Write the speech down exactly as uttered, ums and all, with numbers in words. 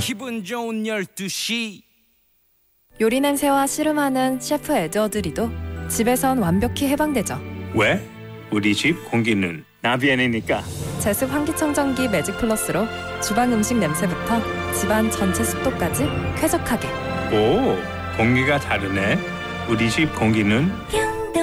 기분 좋은 열두 시. 요리 냄새와 씨름하는 셰프 에드워드리도 집에선 완벽히 해방되죠. 왜? 우리 집 공기는 나비엔이니까. 제습 환기청정기 매직 플러스로 주방 음식 냄새부터 집안 전체 습도까지 쾌적하게. 오, 공기가 다르네. 우리 집 공기는